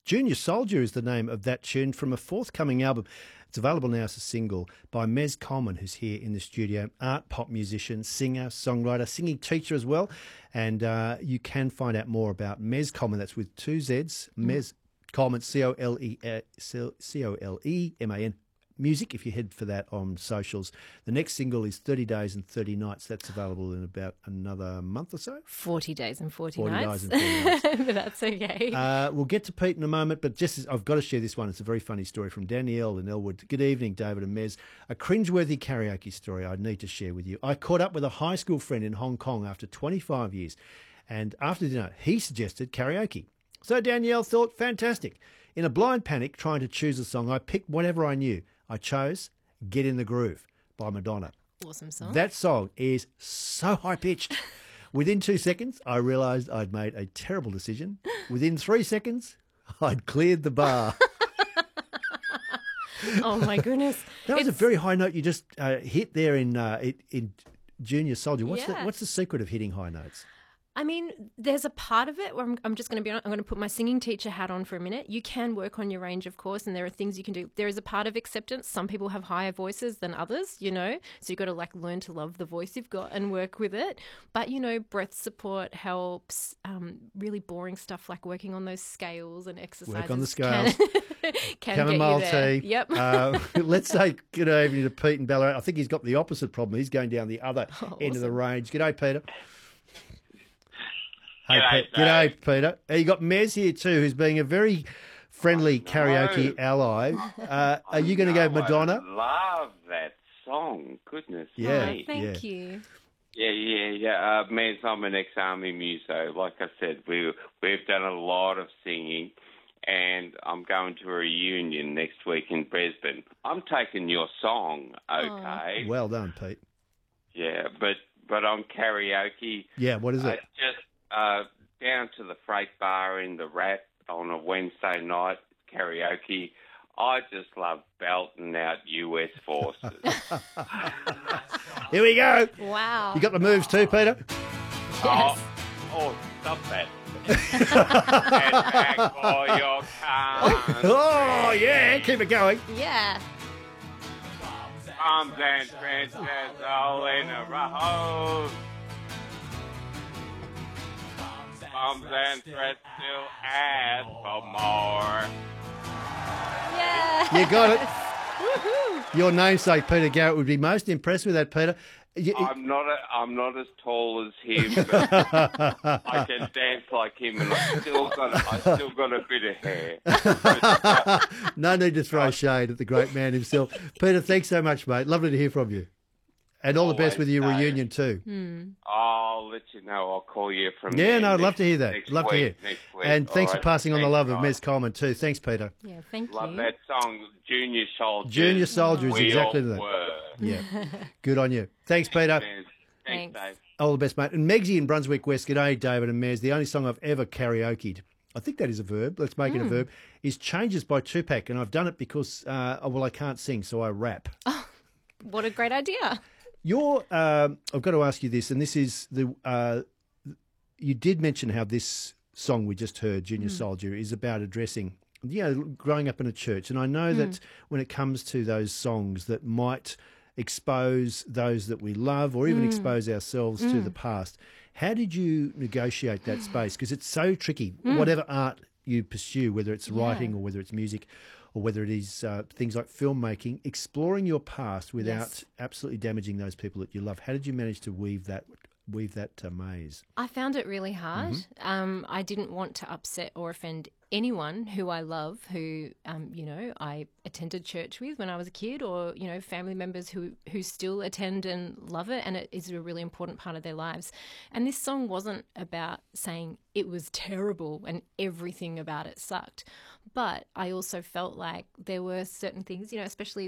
Junior Soldier is the name of that tune from a forthcoming album. It's available now as a single by Mez Coleman, who's here in the studio, art pop musician, singer, songwriter, singing teacher as well. And you can find out more about Mez Coleman. That's with two Zs, Mez Coleman, Coleman, music, if you head for that on socials. The next single is 30 Days and 30 Nights. That's available in about another month or so. 40 days and 40 40 nights. days and 40 nights. But that's okay. We'll get to Pete in a moment, but I've got to share this one. It's a very funny story from Danielle in Elwood. Good evening, David and Mez. A cringeworthy karaoke story I need to share with you. I caught up with a high school friend in Hong Kong after 25 years, and after dinner, he suggested karaoke. So Danielle thought, fantastic. In a blind panic, trying to choose a song, I picked whatever I knew. I chose Get in the Groove by Madonna. Awesome song. That song is so high-pitched. Within 2 seconds, I realised I'd made a terrible decision. Within 3 seconds, I'd cleared the bar. Oh, my goodness. That was a very high note you just hit there in Junior Soldier. Yeah. What's the secret of hitting high notes? I mean, there's a part of it where I'm just going to be honest, I'm going to put my singing teacher hat on for a minute. You can work on your range, of course, and there are things you can do. There is a part of acceptance. Some people have higher voices than others, so you've got to learn to love the voice you've got and work with it. But, breath support helps. Really boring stuff like working on those scales and exercises. Work on the scales. Can Chamomile get you there. tea. Yep. Let's say good evening to Pete in Ballarat. I think he's got the opposite problem. He's going down the other end of the range. G'day, Peter. Hey, G'day, Peter. You got Mez here too, who's being a very friendly karaoke ally. Are you going to go Madonna? I love that song. Goodness me. Thank you. Yeah. Mez, I'm an ex-army muso. Like I said, we've done a lot of singing, and I'm going to a reunion next week in Brisbane. I'm taking your song, okay? Well done, Pete. Yeah, but on karaoke... Yeah, what is it? Just down to the Freight Bar in the Rat on a Wednesday night karaoke. I just love belting out US forces. Here we go. Wow. You got the moves too, Peter? Yes. Oh, stop that. Get back for your car. Oh, yeah. Keep it going. Yeah. Bombs and trenches all in a row. Bombs and threats still ask for more. Yeah. You got it. Woohoo. Your namesake, Peter Garrett, would be most impressed with that, Peter. I'm not as tall as him, but I can dance like him, and I still got a bit of hair. No need to throw shade at the great man himself. Peter, thanks so much, mate. Lovely to hear from you. And all the best with your reunion too. I'll let you know. I'll call you from I'd love to hear that. Love to hear. Next week. And thanks for All right. passing on the love of guys. Mez Coleman too. Thanks, Peter. Yeah, thank you. Love that song, Junior Soldier. Junior Soldier is We exactly all that. were. Yeah. Good on you. Thanks, Peter. Thanks, Dave. All the best, mate. And Megsy in Brunswick West, g'day, David and Mez. The only song I've ever karaoke'd, I think that is a verb, let's make it a verb, is Changes by Tupac. And I've done it because, I can't sing, so I rap. Oh, what a great idea. I've got to ask you this, and this is you did mention how this song we just heard, Junior Soldier, is about addressing, growing up in a church. And I know that when it comes to those songs that might expose those that we love or even expose ourselves to the past, how did you negotiate that space? Because it's so tricky, whatever art you pursue, whether it's writing or whether it's music, or whether it is things like filmmaking, exploring your past without absolutely damaging those people that you love. How did you manage to weave that maze? I found it really hard. I didn't want to upset or offend anyone who I love, who, I attended church with when I was a kid, or, family members who still attend and love it, and it is a really important part of their lives. And this song wasn't about saying it was terrible and everything about it sucked. But I also felt like there were certain things, especially